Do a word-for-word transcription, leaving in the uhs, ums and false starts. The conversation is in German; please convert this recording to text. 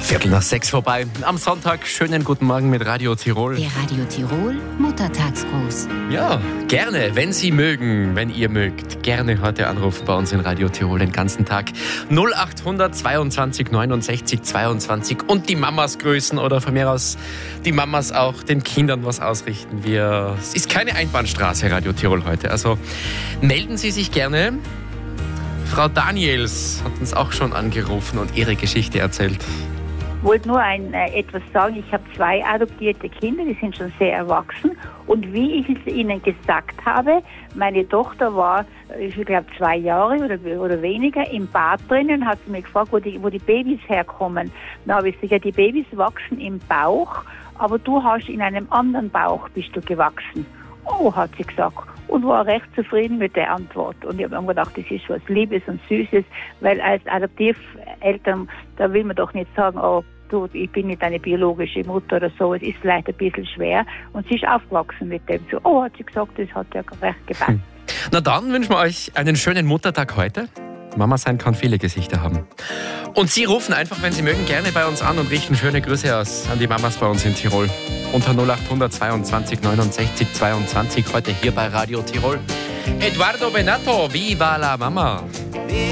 Viertel nach sechs vorbei. Am Sonntag schönen guten Morgen mit Radio Tirol. Der Radio Tirol Muttertagsgruß. Ja, gerne, wenn Sie mögen, wenn ihr mögt, gerne heute anrufen bei uns in Radio Tirol den ganzen Tag. null acht hundert zweiundzwanzig neunundsechzig zweiundzwanzig und die Mamas grüßen oder von mir aus die Mamas auch den Kindern was ausrichten. Wir, es ist keine Einbahnstraße Radio Tirol heute, also melden Sie sich gerne. Frau Daniels hat uns auch schon angerufen und ihre Geschichte erzählt. Ich wollte nur ein, äh, etwas sagen. Ich habe zwei adoptierte Kinder, die sind schon sehr erwachsen. Und wie ich es ihnen gesagt habe, meine Tochter war, ich glaube, zwei Jahre oder, oder weniger im Bad drinnen, hat sie mich gefragt, wo die, wo die Babys herkommen. Dann habe ich gesagt, ja, die Babys wachsen im Bauch, aber du hast in einem anderen Bauch bist du gewachsen. Oh, hat sie gesagt. Und war recht zufrieden mit der Antwort. Und ich habe mir gedacht, das ist was Liebes und Süßes, weil als Adoptiveltern, da will man doch nicht sagen, oh, du, ich bin nicht deine biologische Mutter oder so. Es ist vielleicht ein bisschen schwer. Und sie ist aufgewachsen mit dem. So, oh, hat sie gesagt, das hat ja recht gepasst. Hm. Na dann wünschen wir euch einen schönen Muttertag heute. Mama sein kann viele Gesichter haben. Und Sie rufen einfach, wenn Sie mögen, gerne bei uns an und richten schöne Grüße aus an die Mamas bei uns in Tirol. Unter null acht hundert zweiundzwanzig neunundsechzig zweiundzwanzig, heute hier bei Radio Tirol. Eduardo Benato, Viva la Mama!